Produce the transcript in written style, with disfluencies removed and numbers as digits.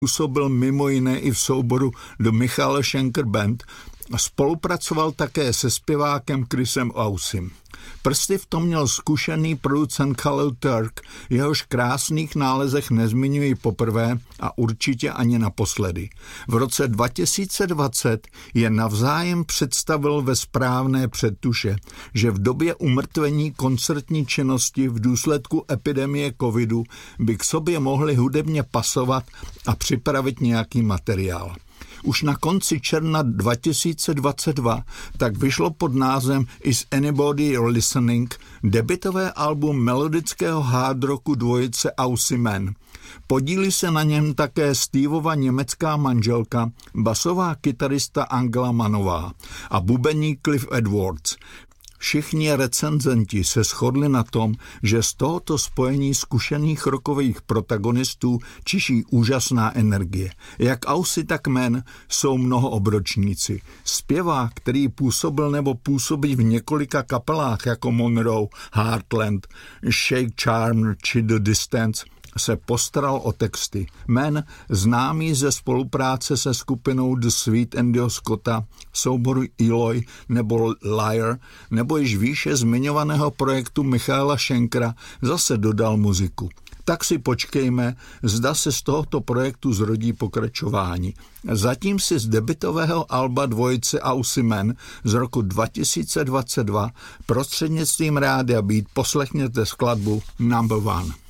působil mimo jiné i v souboru The Michael Schenker Band a spolupracoval také se zpěvákem Chrisem Aussim. Prsty v tom měl zkušený producent Khalil Turk, jehož krásných nálezech nezmiňuji poprvé a určitě ani naposledy. V roce 2020 je navzájem představil ve správné předtuše, že v době umrtvení koncertní činnosti v důsledku epidemie covidu by k sobě mohli hudebně pasovat a připravit nějaký materiál. Už na konci června 2022 tak vyšlo pod názvem Is Anybody Listening debutové album melodického hard rocku dvojice Aussie Men. Podílí se na něm také Steveova německá manželka, basová kytarista Angela Manová a bubeník Cliff Edwards. Všichni recenzenti se shodli na tom, že z tohoto spojení zkušených rockových protagonistů čiší úžasná energie. Jak Aussie, tak Men jsou mnohoobročníci. Zpěvák, který působil nebo působí v několika kapelách jako Monroe, Heartland, Shake Charm či The Distance, se postaral o texty. Men, známý ze spolupráce se skupinou The Sweet Andyho Scotta, souboru Eloy nebo Liar, nebo již výše zmiňovaného projektu Michaela Schenkera, zase dodal muziku. Tak si počkejme, zda se z tohoto projektu zrodí pokračování. Zatím si z debutového alba dvojice Aussie Men z roku 2022 prostřednictvím Rádia Beat poslechněte skladbu Number One.